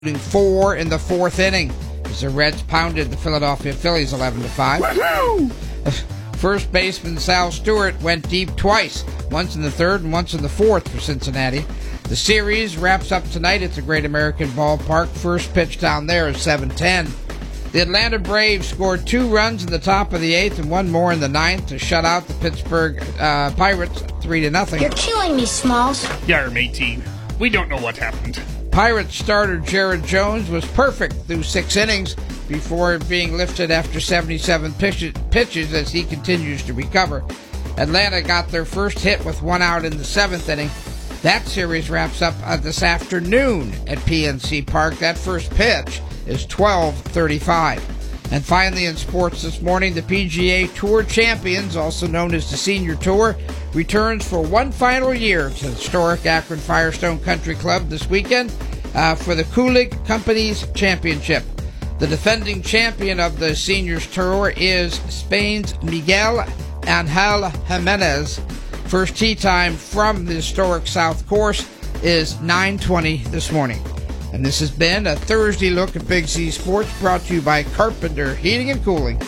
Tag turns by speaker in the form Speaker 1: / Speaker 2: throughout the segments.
Speaker 1: 4 in the fourth inning as the Reds pounded the Philadelphia Phillies 11-5. First baseman Sal Stewart went deep twice, once in the third and once in the fourth for Cincinnati. The series wraps up tonight at the Great American Ballpark. First pitch down there is 7:10. The Atlanta Braves scored 2 runs in the top of the 8th and 1 more in the 9th to shut out the Pittsburgh Pirates 3-0.
Speaker 2: You're killing me, Smalls.
Speaker 3: Yarm 18. We don't know what happened.
Speaker 1: Pirates starter Jared Jones was perfect through 6 innings before being lifted after 77 pitches as he continues to recover. Atlanta got their first hit with 1 out in the 7th inning. That series wraps up this afternoon at PNC Park. That first pitch is 12:35. And finally in sports this morning, the PGA Tour Champions, also known as the Senior Tour, returns for one final year to the historic Akron Firestone Country Club this weekend for the Kulig Companies Championship. The defending champion of the Seniors Tour is Spain's Miguel Angel Jimenez. First tee time from the historic South Course is 9:20 this morning. And this has been a Thursday look at Big Z Sports, brought to you by Carpenter Heating and Cooling.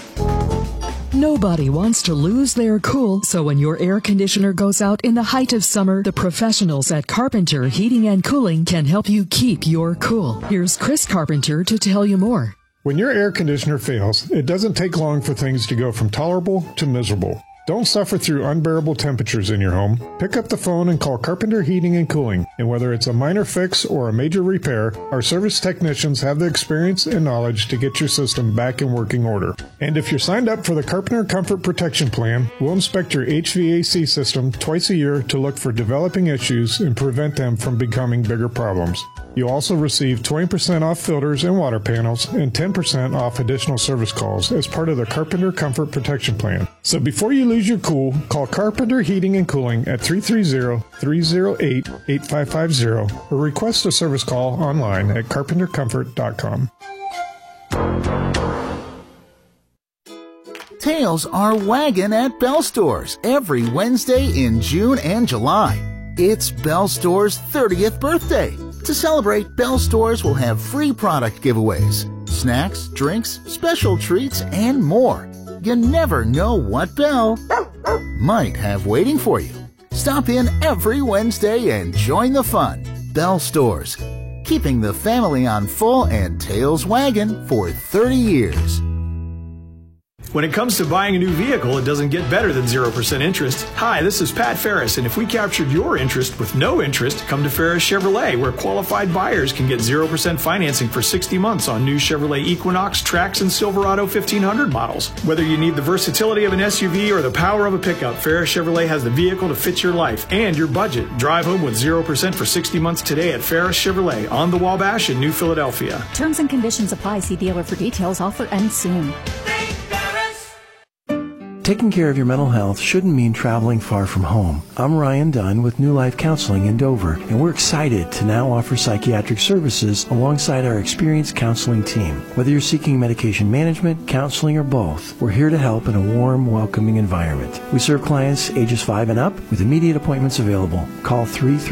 Speaker 4: Nobody wants to lose their cool, so when your air conditioner goes out in the height of summer, the professionals at Carpenter Heating and Cooling can help you keep your cool. Here's Chris Carpenter to tell you more.
Speaker 5: When your air conditioner fails, it doesn't take long for things to go from tolerable to miserable. Don't suffer through unbearable temperatures in your home. Pick up the phone and call Carpenter Heating and Cooling. And whether it's a minor fix or a major repair, our service technicians have the experience and knowledge to get your system back in working order. And if you're signed up for the Carpenter Comfort Protection Plan, we'll inspect your HVAC system twice a year to look for developing issues and prevent them from becoming bigger problems. You'll also receive 20% off filters and water panels and 10% off additional service calls as part of the Carpenter Comfort Protection Plan. So before you lose your cool, call Carpenter Heating and Cooling at 330-308-8550 or request a service call online at carpentercomfort.com.
Speaker 6: Tails are wagging at Bell Stores every Wednesday in June and July. It's Bell Stores' 30th birthday. To celebrate, Bell Stores will have free product giveaways, snacks, drinks, special treats, and more. You never know what Bell might have waiting for you. Stop in every Wednesday and join the fun. Bell Stores, keeping the family on full and tails wagging for 30 years.
Speaker 7: When it comes to buying a new vehicle, it doesn't get better than 0% interest. Hi, this is Pat Ferris, and if we captured your interest with no interest, come to Ferris Chevrolet, where qualified buyers can get 0% financing for 60 months on new Chevrolet Equinox, Trax, and Silverado 1500 models. Whether you need the versatility of an SUV or the power of a pickup, Ferris Chevrolet has the vehicle to fit your life and your budget. Drive home with 0% for 60 months today at Ferris Chevrolet on the Wabash in New Philadelphia.
Speaker 8: Terms and conditions apply. See dealer for details. Offer ends soon.
Speaker 9: Taking care of your mental health shouldn't mean traveling far from home. I'm Ryan Dunn with New Life Counseling in Dover, and we're excited to now offer psychiatric services alongside our experienced counseling team. Whether you're seeking medication management, counseling, or both, we're here to help in a warm, welcoming environment. We serve clients ages 5 and up with immediate appointments available. Call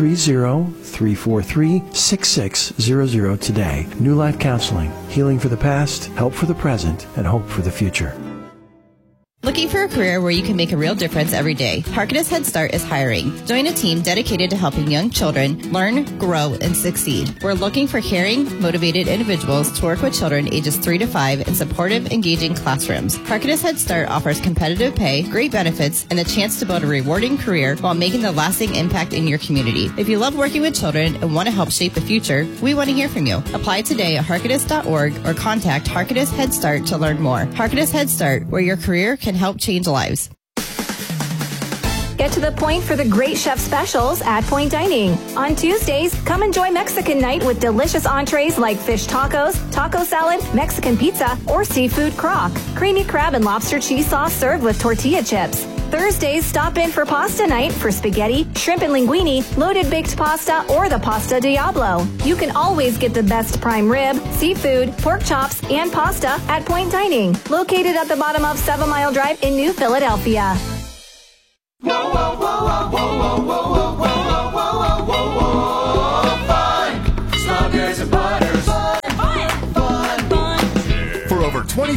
Speaker 9: 330-343-6600 today. New Life Counseling, healing for the past, help for the present, and hope for the future.
Speaker 10: Looking for a career where you can make a real difference every day? Harkness Head Start is hiring. Join a team dedicated to helping young children learn, grow, and succeed. We're looking for caring, motivated individuals to work with children ages 3 to 5 in supportive, engaging classrooms. Harkness Head Start offers competitive pay, great benefits, and the chance to build a rewarding career while making the lasting impact in your community. If you love working with children and want to help shape the future, we want to hear from you. Apply today at harkness.org or contact Harkness Head Start to learn more. Harkness Head Start, where your career can help change lives.
Speaker 11: Get to the point for the great chef specials at Point Dining. On Tuesdays, come enjoy Mexican night with delicious entrees like fish tacos, taco salad, Mexican pizza, or seafood crock. Creamy crab and lobster cheese sauce served with tortilla chips. Thursdays, stop in for pasta night for spaghetti, shrimp and linguine, loaded baked pasta, or the pasta Diablo. You can always get the best prime rib, seafood, pork chops, and pasta at Point Dining, located at the bottom of 7 Mile Drive in New Philadelphia.
Speaker 12: Whoa, whoa, whoa, whoa, whoa, whoa, whoa, whoa, whoa, whoa, whoa, whoa, fine. Sloggers and butters.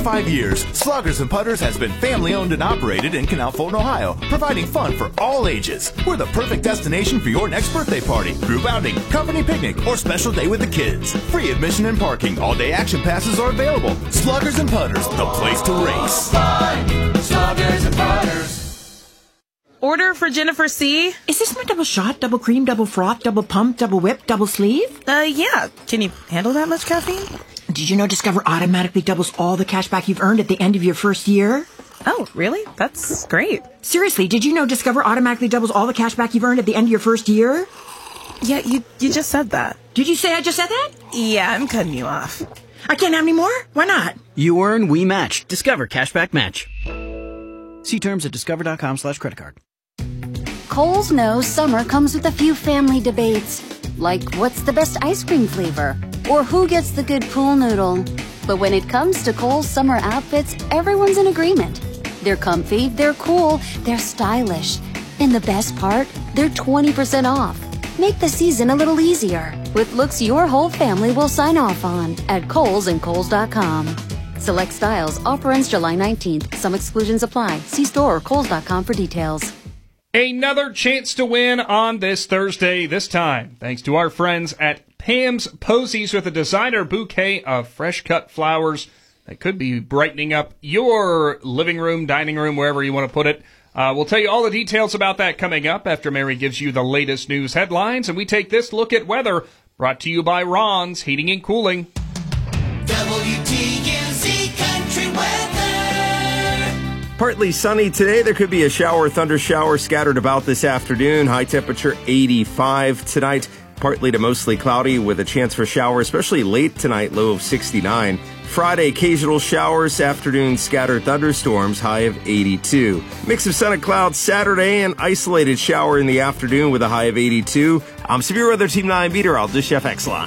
Speaker 13: 35 years, Sluggers and Putters has been family-owned and operated in Canal Fulton, Ohio, providing fun for all ages. We're the perfect destination for your next birthday party, group outing, company picnic, or special day with the kids. Free admission and parking. All-day action passes are available. Sluggers and Putters, the place to race.
Speaker 12: Sluggers and Putters.
Speaker 14: Order for Jennifer C.
Speaker 15: Is this my double shot, double cream, double froth, double pump, double whip, double sleeve?
Speaker 14: Yeah. Can you handle that much caffeine?
Speaker 15: Did you know Discover automatically doubles all the cash back you've earned at the end of your first year?
Speaker 14: Oh, really? That's great.
Speaker 15: Seriously, did you know Discover automatically doubles all the cash back you've earned at the end of your first year?
Speaker 14: Yeah, you just said that.
Speaker 15: Did you say I just said that?
Speaker 14: Yeah, I'm cutting you off.
Speaker 15: I can't have any more? Why not?
Speaker 16: You earn, we match. Discover Cashback Match. See terms at discover.com/creditcard.
Speaker 17: Kohl's knows summer comes with a few family debates, like what's the best ice cream flavor, or who gets the good pool noodle. But when it comes to Kohl's summer outfits, everyone's in agreement. They're comfy, they're cool, they're stylish. And the best part, they're 20% off. Make the season a little easier with looks your whole family will sign off on at Kohl's and Kohls.com. Select styles. Offer ends July 19th. Some exclusions apply. See store or Kohls.com for details.
Speaker 18: Another chance to win on this Thursday, this time thanks to our friends at Pam's Posies with a designer bouquet of fresh-cut flowers that could be brightening up your living room, dining room, wherever you want to put it. We'll tell you all the details about that coming up after Mary gives you the latest news headlines, and we take this look at weather, brought to you by Ron's Heating and Cooling.
Speaker 12: WTUZ Country Weather.
Speaker 19: Partly sunny today. There could be a shower, thunder shower scattered about this afternoon. High temperature 85 tonight. Partly to mostly cloudy with a chance for showers, especially late tonight, low of 69. Friday, occasional showers, afternoon scattered thunderstorms, high of 82. Mix of sun and clouds Saturday, an isolated shower in the afternoon with a high of 82. I'm Severe Weather Team 9 meteorologist Chef X-Line.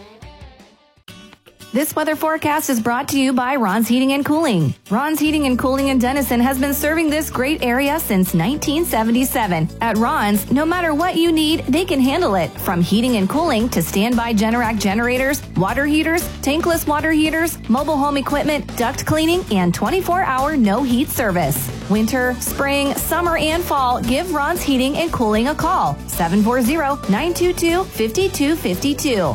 Speaker 11: This weather forecast is brought to you by Ron's Heating and Cooling. Ron's Heating and Cooling in Denison has been serving this great area since 1977. At Ron's, no matter what you need, they can handle it. From heating and cooling to standby Generac generators, water heaters, tankless water heaters, mobile home equipment, duct cleaning, and 24-hour no-heat service. Winter, spring, summer, and fall, give Ron's Heating and Cooling a call. 740-922-5252.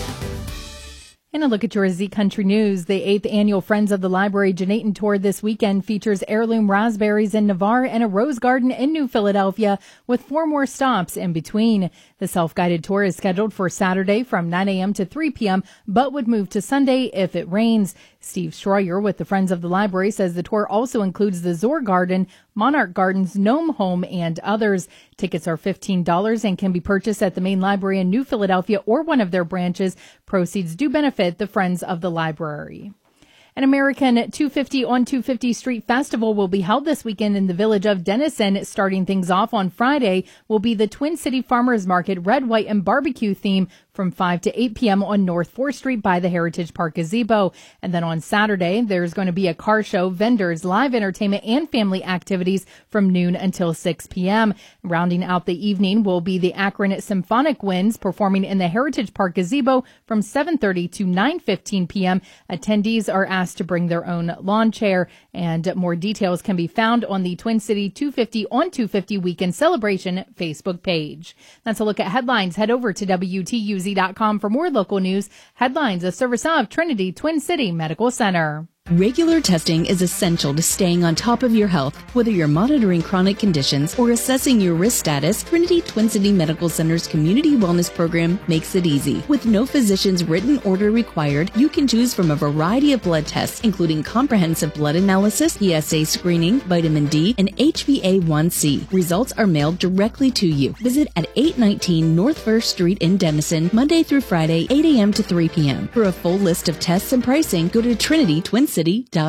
Speaker 20: And a look at your Z Country News. The 8th annual Friends of the Library Jenaton Tour this weekend features heirloom raspberries in Navarre and a rose garden in New Philadelphia, with 4 more stops in between. The self-guided tour is scheduled for Saturday from 9 a.m. to 3 p.m., but would move to Sunday if it rains. Steve Schroyer with the Friends of the Library says the tour also includes the Zoar Garden, Monarch Gardens, Gnome Home, and others. Tickets are $15 and can be purchased at the main library in New Philadelphia or one of their branches. Proceeds do benefit the Friends of the Library. An American 250 on 250 Street Festival will be held this weekend in the village of Denison. Starting things off on Friday will be the Twin City Farmers Market Red, White, and Barbecue theme from 5 to 8 p.m. on North 4th Street by the Heritage Park Gazebo. And then on Saturday, there's going to be a car show, vendors, live entertainment, and family activities from noon until 6 p.m. Rounding out the evening will be the Akron Symphonic Winds performing in the Heritage Park Gazebo from 7:30 to 9:15 p.m. Attendees are asked to bring their own lawn chair, and more details can be found on the Twin City 250 on 250 Weekend Celebration Facebook page. That's a look at headlines. Head over to WTUZ.com for more local news. Headlines, a service of Trinity Twin City Medical Center.
Speaker 21: Regular testing is essential to staying on top of your health. Whether you're monitoring chronic conditions or assessing your risk status, Trinity Twin City Medical Center's Community Wellness Program makes it easy. With no physician's written order required, you can choose from a variety of blood tests, including comprehensive blood analysis, PSA screening, vitamin D, and HbA1c. Results are mailed directly to you. Visit at 819 North 1st Street in Denison, Monday through Friday, 8 a.m. to 3 p.m. For a full list of tests and pricing, go to TrinityTwinCity.org.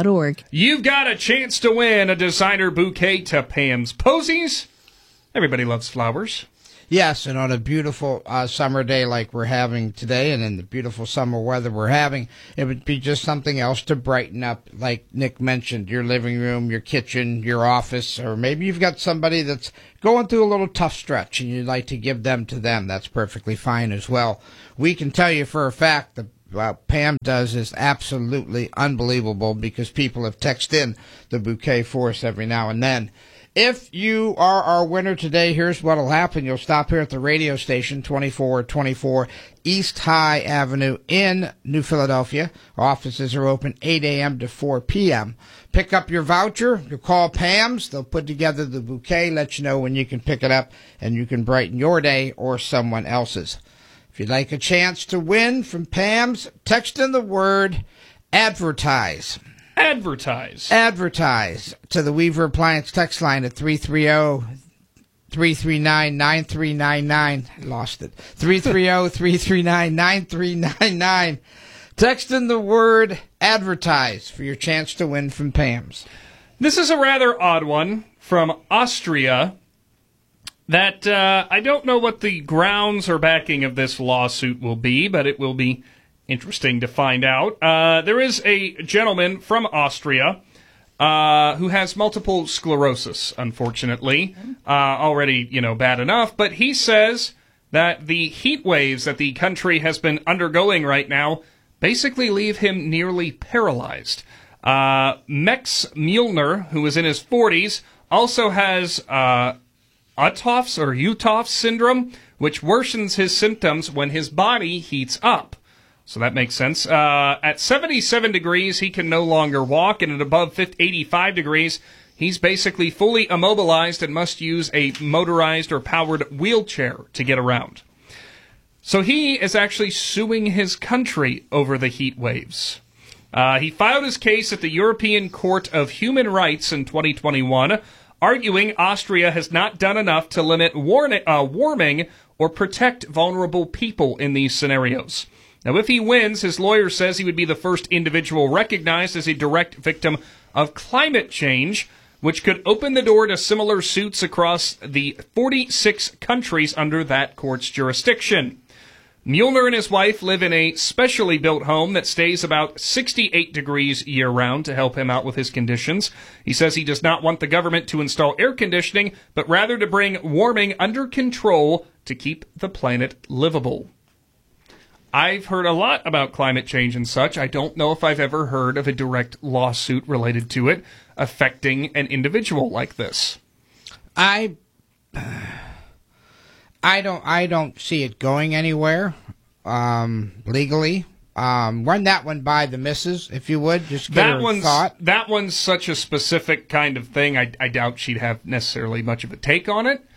Speaker 18: You've got a chance to win a designer bouquet to Pam's Posies. Everybody loves flowers.
Speaker 1: Yes, and on a beautiful summer day like we're having today, and in the beautiful summer weather we're having, it would be just something else to brighten up, like Nick mentioned, your living room, your kitchen, your office, or maybe you've got somebody that's going through a little tough stretch and you'd like to give them to them. That's perfectly fine as well. We can tell you for a fact the Pam does is absolutely unbelievable because people have texted in the bouquet for us every now and then. If you are our winner today, here's what will happen. You'll stop here at the radio station, 2424 East High Avenue in New Philadelphia. Our offices are open 8 a.m. to 4 p.m. Pick up your voucher. You call Pam's. They'll put together the bouquet, let you know when you can pick it up, and you can brighten your day or someone else's. If you'd like a chance to win from Pam's, text in the word advertise. Advertise to the Weaver Appliance text line at 330-339-9399. Lost it. 330-339-9399. Text in the word advertise for your chance to win from Pam's.
Speaker 18: This is a rather odd one from Austria that I don't know what the grounds or backing of this lawsuit will be, but it will be interesting to find out. There is a gentleman from Austria who has multiple sclerosis, unfortunately. Already, bad enough. But he says that the heat waves that the country has been undergoing right now basically leave him nearly paralyzed. Max Mühlner, who is in his 40s, also has Uthoff's syndrome, which worsens his symptoms when his body heats up. So that makes sense. At 77 degrees, he can no longer walk, and at above 85 degrees, he's basically fully immobilized and must use a motorized or powered wheelchair to get around. So he is actually suing his country over the heat waves. He filed his case at the European Court of Human Rights in 2021, arguing Austria has not done enough to limit warming or protect vulnerable people in these scenarios. Now, if he wins, his lawyer says he would be the first individual recognized as a direct victim of climate change, which could open the door to similar suits across the 46 countries under that court's jurisdiction. Mühlner and his wife live in a specially built home that stays about 68 degrees year-round to help him out with his conditions. He says he does not want the government to install air conditioning, but rather to bring warming under control to keep the planet livable. I've heard a lot about climate change and such. I don't know if I've ever heard of a direct lawsuit related to it affecting an individual like this.
Speaker 1: I don't see it going anywhere legally. Run that one by the missus, if you would. Just get her thought.
Speaker 18: That one's such a specific kind of thing. I doubt she'd have necessarily much of a take on it.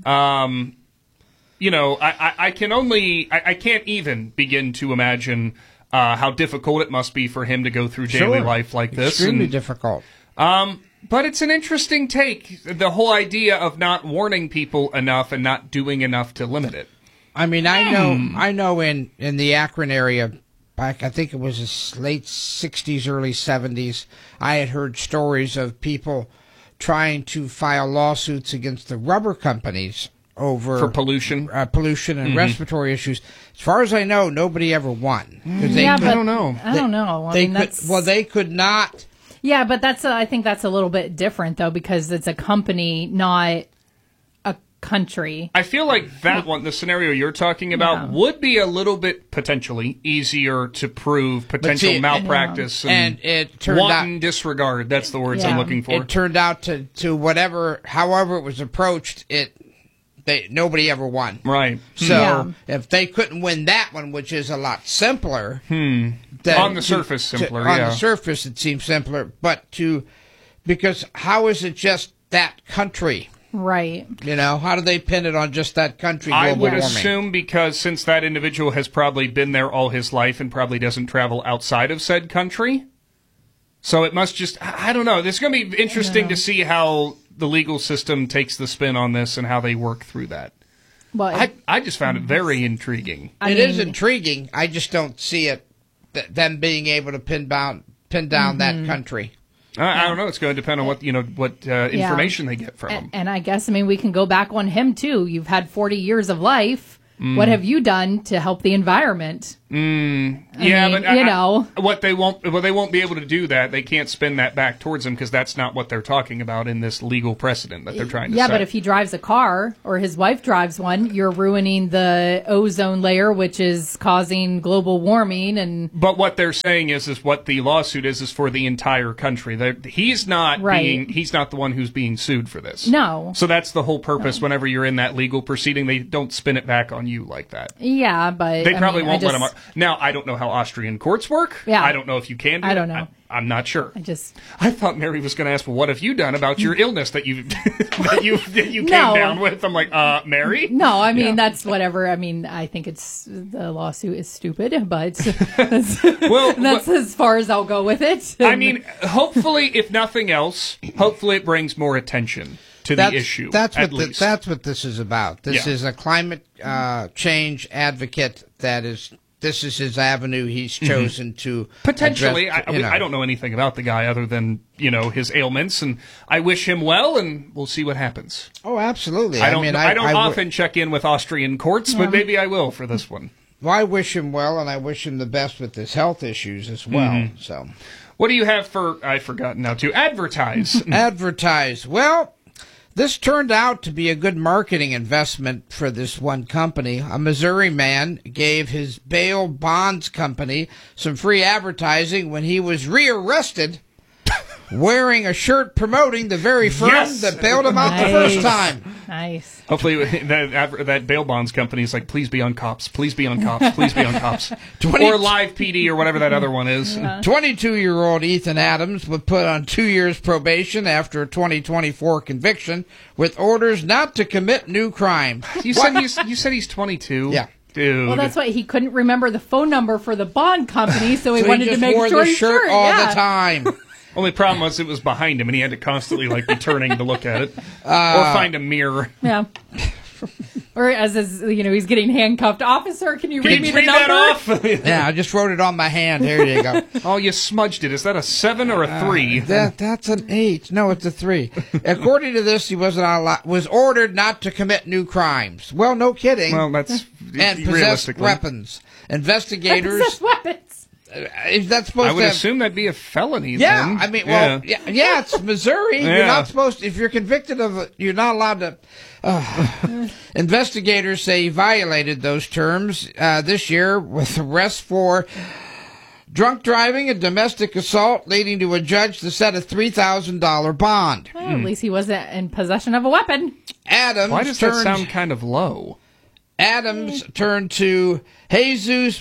Speaker 18: I can't even begin to imagine how difficult it must be for him to go through daily life like this.
Speaker 1: Extremely difficult.
Speaker 18: But it's an interesting take, the whole idea of not warning people enough and not doing enough to limit it.
Speaker 1: I mean, I know in the Akron area, back I think it was the late 60s, early 70s, I had heard stories of people trying to file lawsuits against the rubber companies for
Speaker 18: pollution
Speaker 1: and respiratory issues. As far as I know, nobody ever won.
Speaker 18: I don't know.
Speaker 1: They could not.
Speaker 20: Yeah, but I think that's a little bit different though, because it's a company, not a country.
Speaker 18: I feel like that one, the scenario you're talking about, would be a little bit potentially easier to prove potential malpractice and
Speaker 1: it turned
Speaker 18: wanton disregard. That's the words I'm looking for.
Speaker 1: It turned out to however it was approached, nobody ever won.
Speaker 18: Right.
Speaker 1: So if they couldn't win that one, which is a lot simpler.
Speaker 18: On the surface, simpler.
Speaker 1: On the surface, it seems simpler. But because how is it just that country?
Speaker 20: Right.
Speaker 1: How do they pin it on just that country?
Speaker 18: I would assume because since that individual has probably been there all his life and probably doesn't travel outside of said country. So it must just, I don't know. It's going to be interesting to see how the legal system takes the spin on this and how they work through that. Well, I just found it very intriguing.
Speaker 1: It is intriguing. I just don't see it, them being able to pin down that country.
Speaker 18: I don't know. It's going to depend on what information they get from him.
Speaker 20: And I guess, we can go back on him, too. You've had 40 years of life. What have you done to help the environment?
Speaker 18: Yeah,
Speaker 20: mean,
Speaker 18: but
Speaker 20: you know,
Speaker 18: they won't be able to do that. They can't spin that back towards him because that's not what they're talking about in this legal precedent that they're trying to
Speaker 20: yeah,
Speaker 18: set.
Speaker 20: but if he drives a car or his wife drives one, you're ruining the ozone layer, which is causing global warming. And
Speaker 18: but what they're saying is what the lawsuit is for the entire country. He's not he's not the one who's being sued for this.
Speaker 20: No.
Speaker 18: So that's the whole purpose. Whenever you're in that legal proceeding, they don't spin it back on you like that.
Speaker 20: Yeah, but
Speaker 18: they probably won't let him. Now, I don't know how Austrian courts work.
Speaker 20: Yeah.
Speaker 18: I don't know if you can do it.
Speaker 20: I don't know.
Speaker 18: I'm not sure.
Speaker 20: I
Speaker 18: thought Mary was going to ask, well, what have you done about your illness that you came down with? I'm like, Mary?
Speaker 20: No, I mean, that's whatever. I mean, I think the lawsuit is stupid, but that's as far as I'll go with it.
Speaker 18: I mean, hopefully, if nothing else, hopefully it brings more attention to the issue.
Speaker 1: That's what this is about. This is a climate change advocate this is his avenue he's chosen to
Speaker 18: potentially
Speaker 1: address,
Speaker 18: I don't know anything about the guy other than his ailments, and I wish him well, and we'll see what happens.
Speaker 1: Oh, absolutely.
Speaker 18: I don't often check in with Austrian courts, but maybe I will for this one.
Speaker 1: Well, I wish him well, and I wish him the best with his health issues as well. So,
Speaker 18: what do you have for I've forgotten now to advertise?
Speaker 1: Advertise. Well, this turned out to be a good marketing investment for this one company. A Missouri man gave his bail bonds company some free advertising when he was rearrested wearing a shirt promoting the very firm that bailed him out the first time.
Speaker 20: Nice.
Speaker 18: Hopefully that bail bonds company is like, please be on Cops, please be on Cops, please be on Cops. Or Live PD or whatever that other one is.
Speaker 1: 22-year-old Ethan Adams was put on 2 years probation after a 2024 conviction with orders not to commit new crimes.
Speaker 18: You said he's 22?
Speaker 1: Yeah.
Speaker 18: Dude.
Speaker 20: Well, that's why he couldn't remember the phone number for the bond company, so he wanted to make
Speaker 1: wore
Speaker 20: sure
Speaker 1: the
Speaker 20: he's
Speaker 1: shirt all the time.
Speaker 18: Only problem was it was behind him, and he had to constantly be turning to look at it or find a mirror.
Speaker 20: Yeah. Or as he's getting handcuffed. Officer, can you read me the number?
Speaker 18: That off?
Speaker 1: Yeah, I just wrote it on my hand. There you go.
Speaker 18: Oh, you smudged it. Is that a 7 or a 3?
Speaker 1: That's an 8. No, it's a 3. According to this, he was ordered not to commit new crimes. Well, no kidding.
Speaker 18: Well, that's
Speaker 1: and possess weapons. Investigators.
Speaker 20: Possess weapons.
Speaker 1: Is that supposed
Speaker 18: I would
Speaker 1: to
Speaker 18: assume that'd be a felony.
Speaker 1: Yeah,
Speaker 18: then.
Speaker 1: I mean, well, yeah, it's Missouri.
Speaker 18: Yeah.
Speaker 1: You're not supposed to, if you're convicted of it, you're not allowed to. Investigators say he violated those terms this year with arrests for drunk driving and domestic assault, leading to a judge to set a $3,000 bond.
Speaker 20: Well, at least he wasn't in possession of a weapon.
Speaker 1: Adams.
Speaker 18: Why does that sound kind of low?
Speaker 1: Adams turned to Jesus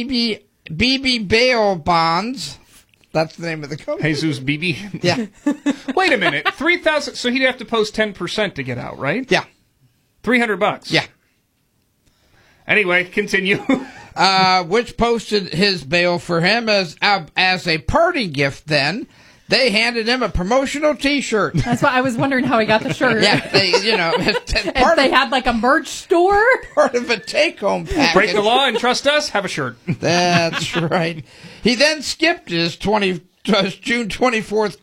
Speaker 1: BB Bail Bonds. That's the name of the company.
Speaker 18: Jesus BB?
Speaker 1: Yeah.
Speaker 18: Wait a minute. 3,000. So he'd have to post 10% to get out, right?
Speaker 1: Yeah.
Speaker 18: $300.
Speaker 1: Yeah.
Speaker 18: Anyway, continue.
Speaker 1: Which posted his bail for him as a party gift then. They handed him a promotional T-shirt.
Speaker 20: That's why I was wondering how he got the shirt.
Speaker 1: Yeah,
Speaker 20: if they had like a merch store.
Speaker 1: Part of a take-home package.
Speaker 18: Break the law and trust us, have a shirt.
Speaker 1: That's right. He then skipped his June 24th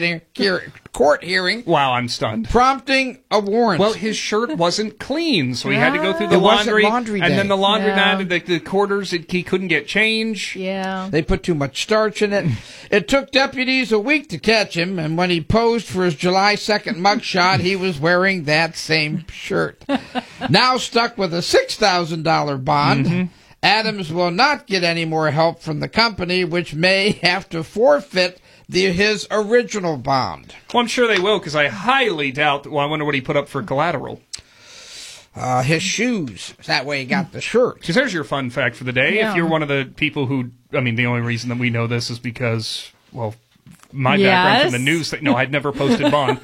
Speaker 1: court hearing.
Speaker 18: Wow, I'm stunned.
Speaker 1: Prompting a warrant.
Speaker 18: Well, his shirt wasn't clean, so he had to go through the laundry.
Speaker 1: Laundry
Speaker 18: and
Speaker 1: day.
Speaker 18: then the laundromat, the quarters, he couldn't get change.
Speaker 20: Yeah.
Speaker 1: They put too much starch in it. It took deputies a week to catch him, and when he posed for his July 2nd mugshot, he was wearing that same shirt. Now stuck with a $6,000 bond. Adams will not get any more help from the company, which may have to forfeit his original bond.
Speaker 18: Well, I'm sure they will, because I highly doubt. Well, I wonder what he put up for collateral.
Speaker 1: His shoes. That way he got the shirt.
Speaker 18: Because there's your fun fact for the day.
Speaker 20: Yeah.
Speaker 18: If you're one of the people who, I mean, the only reason that we know this is because, well, my background from the news. No, I'd never posted bond.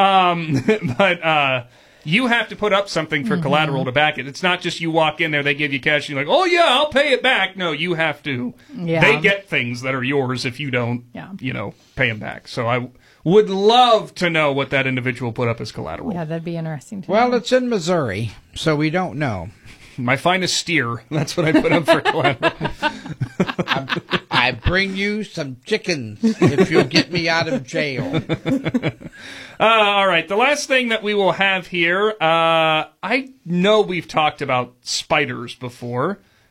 Speaker 18: But you have to put up something for collateral to back it. It's not just you walk in there, they give you cash, and you're like, oh, yeah, I'll pay it back. No, you have to.
Speaker 20: Yeah.
Speaker 18: They get things that are yours if you don't, pay them back. So I would love to know what that individual put up as collateral.
Speaker 20: Yeah, that'd be interesting to
Speaker 1: Well,
Speaker 20: know.
Speaker 1: it's in Missouri, so we don't know.
Speaker 18: My finest steer. That's what I put up for collateral.
Speaker 1: I bring you some chickens if you'll get me out of jail.
Speaker 18: All right, the last thing that we will have here, I know we've talked about spiders before,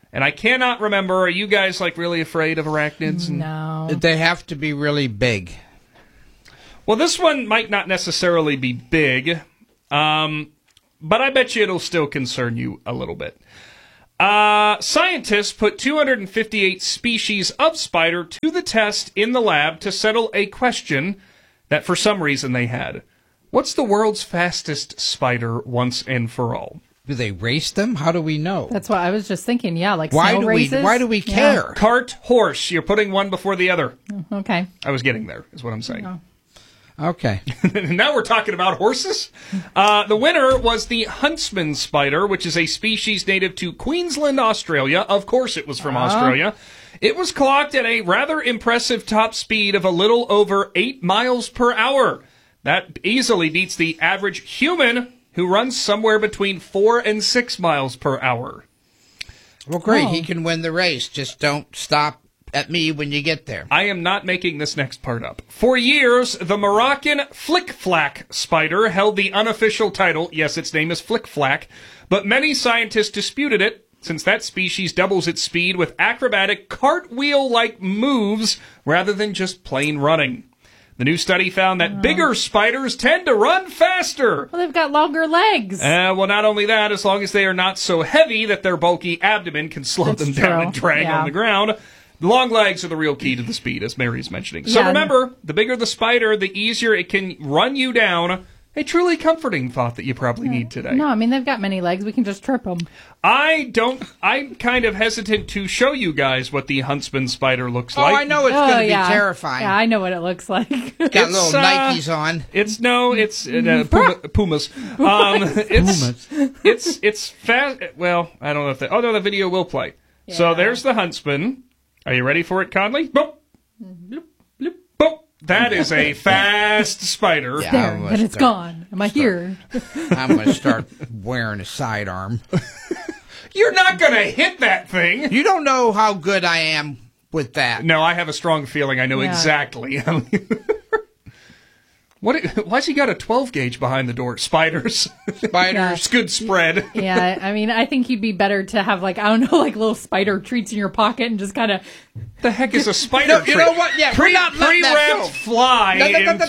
Speaker 18: And I cannot remember, are you guys like really afraid of arachnids?
Speaker 20: No.
Speaker 1: They have to be really big.
Speaker 18: Well, this one might not necessarily be big, but I bet you it'll still concern you a little bit. Scientists put 258 species of spider to the test in the lab to settle a question that for some reason they had. What's the world's fastest spider once and for all?
Speaker 1: Do they race them? How do we know?
Speaker 20: That's what I was just thinking. Yeah, like
Speaker 1: Why
Speaker 20: snail
Speaker 1: do
Speaker 20: races.
Speaker 1: Why do we care?
Speaker 20: Yeah.
Speaker 18: Cart, horse. You're putting one before the other.
Speaker 20: Okay.
Speaker 18: I was getting there, is what I'm saying.
Speaker 20: No.
Speaker 1: Okay.
Speaker 18: Now we're talking about horses. The winner was the huntsman spider, which is a species native to Queensland, Australia. Of course it was from Australia. It was clocked at a rather impressive top speed of a little over 8 miles per hour. That easily beats the average human, who runs somewhere between 4 and 6 miles per hour.
Speaker 1: Well, great. He can win the race. Just don't stop at me when you get there.
Speaker 18: I am not making this next part up. For years, the Moroccan flick-flack spider held the unofficial title. Yes, its name is flick-flack, but many scientists disputed it, since that species doubles its speed with acrobatic cartwheel-like moves rather than just plain running. The new study found that bigger spiders tend to run faster.
Speaker 20: Well, they've got longer legs.
Speaker 18: Well, not only that, as long as they are not so heavy that their bulky abdomen can slow them down and drag on the ground. The long legs are the real key to the speed, as Mary's mentioning. So remember, the bigger the spider, the easier it can run you down. A truly comforting thought that you probably need today.
Speaker 20: No, I mean, they've got many legs. We can just trip them.
Speaker 18: I'm kind of hesitant to show you guys what the huntsman spider looks like.
Speaker 1: I know it's going to be terrifying.
Speaker 20: Yeah, I know what it looks like.
Speaker 1: Got little Nikes on.
Speaker 18: It's Pumas. It's fast. Well, I don't know if the video will play. Yeah. So there's the huntsman. Are you ready for it, Conley? Boop. Bloop, bloop, boop. That is a fast spider.
Speaker 20: Yeah, there, and it's gone. Am I here?
Speaker 1: I'm going to start wearing a sidearm.
Speaker 18: You're not going to hit that thing.
Speaker 1: You don't know how good I am with that.
Speaker 18: No, I have a strong feeling I know exactly. Why's he got a 12 gauge behind the door? Spiders. It's good spread.
Speaker 20: Yeah, I mean, I think you'd be better to have, like, I don't know, like little spider treats in your pocket and just kind of...
Speaker 18: The heck is a spider treat?
Speaker 1: You know what? Yeah, we're not letting that go.
Speaker 18: Fly.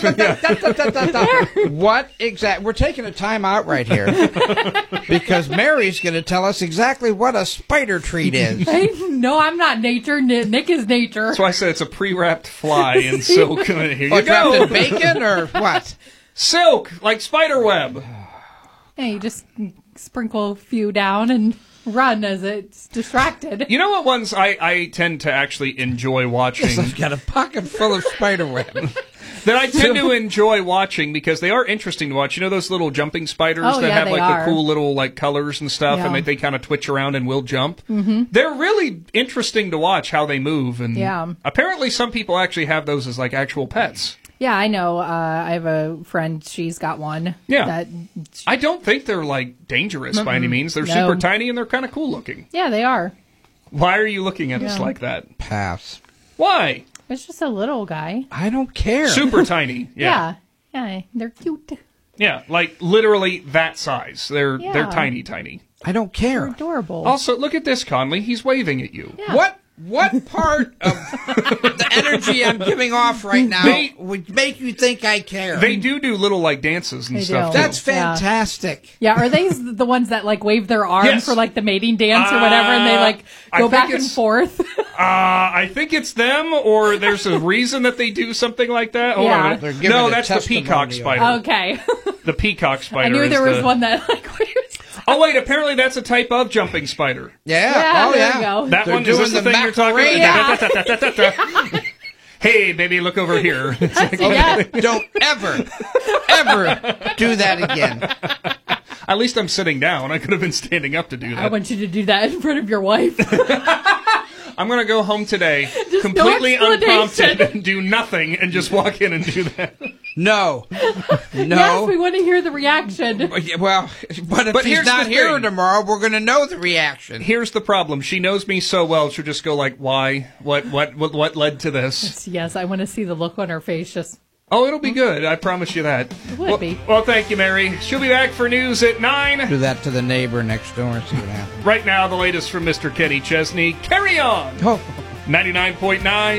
Speaker 1: What exactly? We're taking a time out right here because Mary's going to tell us exactly what a spider treat is.
Speaker 20: No, I'm not nature. Nick is nature.
Speaker 18: That's why I said it's a pre-wrapped fly in silk. Here you go.
Speaker 1: Wrapped in bacon or what?
Speaker 18: Silk, like spider web.
Speaker 20: Yeah, you just sprinkle a few down and run as it's distracted.
Speaker 18: You know what ones I tend to actually enjoy watching?
Speaker 1: Yes, I've got a pocket full of spider web.
Speaker 18: That I tend to enjoy watching because they are interesting to watch. You know those little jumping spiders that have like the cool little like colors and stuff, and they kind of twitch around and will jump? Mm-hmm. They're really interesting to watch how they move, and apparently some people actually have those as like actual pets.
Speaker 20: Yeah, I know. I have a friend. She's got one.
Speaker 18: Yeah. I don't think they're, like, dangerous by any means. They're super tiny and they're kind of cool looking.
Speaker 20: Yeah, they are.
Speaker 18: Why are you looking at us like that?
Speaker 1: Pass.
Speaker 18: Why?
Speaker 20: It's just a little guy.
Speaker 1: I don't care.
Speaker 18: Super tiny. Yeah.
Speaker 20: Yeah, they're cute.
Speaker 18: Yeah, like literally that size. They're tiny, tiny.
Speaker 1: I don't care.
Speaker 20: They're adorable.
Speaker 18: Also, look at this, Conley. He's waving at you.
Speaker 20: Yeah.
Speaker 1: What part of the energy I'm giving off right now would make you think I care?
Speaker 18: They do little like dances and stuff.
Speaker 1: That's fantastic.
Speaker 20: Yeah, are they the ones that like wave their arms for like the mating dance or whatever, and they like go back and forth?
Speaker 18: I think it's them, or there's a reason that they do something like that.
Speaker 20: Yeah.
Speaker 18: No, that's the peacock spider.
Speaker 20: Okay.
Speaker 18: The peacock spider.
Speaker 20: I knew there was one that like.
Speaker 18: Oh wait, apparently that's a type of jumping spider.
Speaker 1: Yeah.
Speaker 20: There you go.
Speaker 18: That one is the thing you're talking about. Hey, baby, look over here.
Speaker 1: Don't ever do that again.
Speaker 18: At least I'm sitting down. I could have been standing up to do that.
Speaker 20: I want you to do that in front of your wife.
Speaker 18: I'm going to go home today,
Speaker 20: just
Speaker 18: completely unprompted, and do nothing, and just walk in and do that.
Speaker 1: No.
Speaker 20: Yes, we want to hear the reaction.
Speaker 1: Well, but if he's not here tomorrow, we're going to know the reaction.
Speaker 18: Here's the problem. She knows me so well, she'll just go like, why? What led to this?
Speaker 20: Yes, I want to see the look on her face. Just
Speaker 18: Oh, it'll be good. I promise you that.
Speaker 20: It would be.
Speaker 18: Well, thank you, Mary. She'll be back for news at 9.
Speaker 1: Do that to the neighbor next door and see what happens.
Speaker 18: Right now, the latest from Mr. Kenny Chesney. Carry on!
Speaker 1: 99.9